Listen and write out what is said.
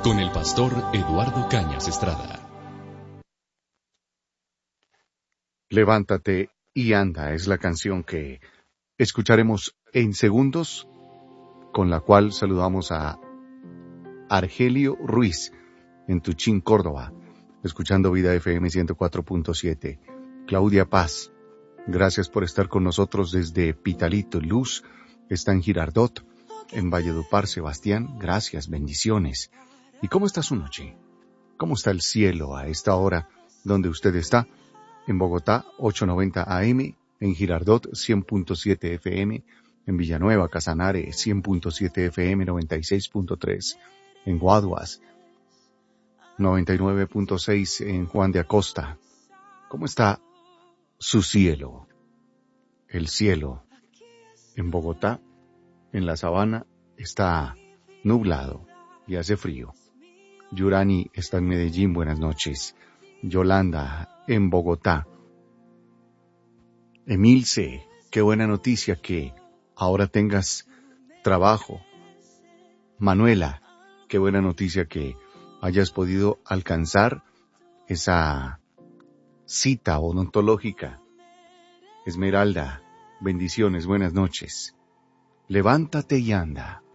con el pastor Eduardo Cañas Estrada. Levántate y anda es la canción que escucharemos en segundos, con la cual saludamos a Argelio Ruiz en Tuchín, Córdoba, escuchando Vida FM 104.7. Claudia Paz, gracias por estar con nosotros desde Pitalito. Luz está en Girardot, en Valledupar. Sebastián, gracias, bendiciones. ¿Y cómo está su noche? ¿Cómo está el cielo a esta hora donde usted está? En Bogotá, 890 AM, en Girardot, 100.7 FM, en Villanueva, Casanare, 100.7 FM, 96.3, en Guaduas, 99.6 en Juan de Acosta. ¿Cómo está su cielo? El cielo en Bogotá, en la sabana, está nublado y hace frío. Yurani está en Medellín, buenas noches. Yolanda en Bogotá. Emilce, qué buena noticia que ahora tengas trabajo. Manuela, qué buena noticia que hayas podido alcanzar esa cita odontológica. Esmeralda, bendiciones, buenas noches. Levántate y anda.